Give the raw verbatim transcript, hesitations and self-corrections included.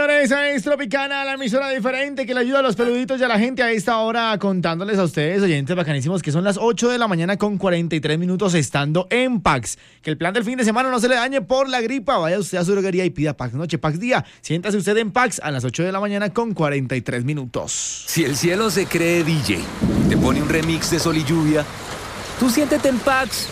señores, es Tropicana, la emisora diferente que le ayuda a los peluditos y a la gente a esta hora, contándoles a ustedes, oyentes bacanísimos, que son las ocho de la mañana con cuarenta y tres minutos estando en Pax. Que el plan del fin de semana no se le dañe por la gripa. Vaya usted a su droguería y pida Pax Noche, Pax Día. Siéntase usted en Pax a las ocho de la mañana con cuarenta y tres minutos. Si el cielo se cree D J, te pone un remix de Sol y Lluvia, tú siéntete en Pax